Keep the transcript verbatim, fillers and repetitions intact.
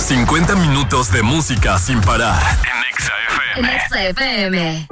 cincuenta minutos de música sin parar. En Exa F M. En Exa F M.